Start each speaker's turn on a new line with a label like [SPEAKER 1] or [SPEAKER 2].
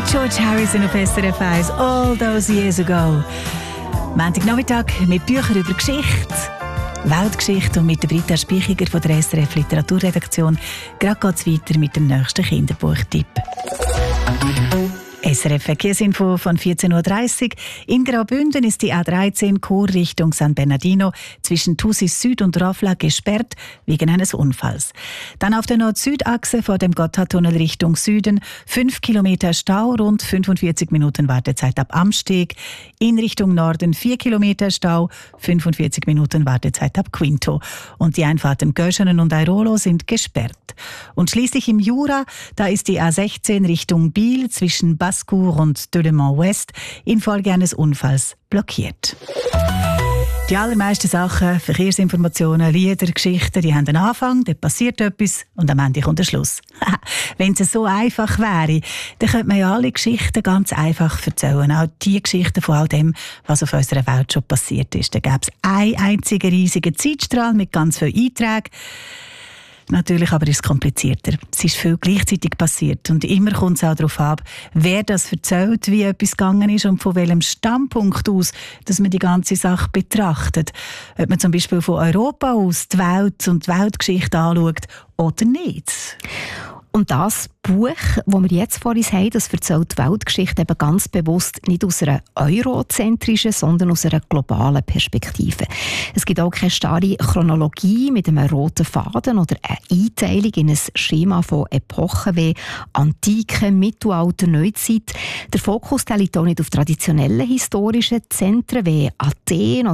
[SPEAKER 1] George Harrison auf SRF 1, All Those Years Ago. Montagnachmittag mit Büchern über Geschichte, Weltgeschichte und mit der Britta Spichiger von der SRF Literaturredaktion. Gerade geht es weiter mit dem nächsten Kinderbuchtipp. SRF Verkehrsinfo von 14.30 Uhr. In Graubünden ist die A13 Chur Richtung San Bernardino zwischen Thusis Süd und Rofla gesperrt wegen eines Unfalls. Dann auf der Nord-Süd-Achse vor dem Gotthardtunnel Richtung Süden 5 Kilometer Stau, rund 45 Minuten Wartezeit ab Amsteg. In Richtung Norden 4 Kilometer Stau, 45 Minuten Wartezeit ab Quinto. Und die Einfahrten Göschenen und Airolo sind gesperrt. Und schließlich im Jura, da ist die A16 Richtung Biel zwischen Bascour und Delemont-West infolge eines Unfalls blockiert. Die allermeisten Sachen, Verkehrsinformationen, Lieder, Geschichten, die haben einen Anfang, dann passiert etwas und am Ende kommt der Schluss. Wenn es so einfach wäre, dann könnte man ja alle Geschichten ganz einfach erzählen. Auch die Geschichten von all dem, was auf unserer Welt schon passiert ist. Da gäbe es einen einzigen riesigen Zeitstrahl mit ganz vielen Einträgen. Natürlich aber ist es komplizierter. Es ist viel gleichzeitig passiert und immer kommt es auch darauf ab, wer das erzählt, wie etwas gegangen ist und von welchem Standpunkt aus, dass man die ganze Sache betrachtet. Ob man zum Beispiel von Europa aus die Welt und die Weltgeschichte anschaut oder nicht.
[SPEAKER 2] Und das Buch, das wir jetzt vor uns haben, das erzählt die Weltgeschichte eben ganz bewusst nicht aus einer eurozentrischen, sondern aus einer globalen Perspektive. Es gibt auch keine starre Chronologie mit einem roten Faden oder eine Einteilung in ein Schema von Epochen wie Antike, Mittelalter, Neuzeit. Der Fokus liegt auch nicht auf traditionellen historischen Zentren wie Athen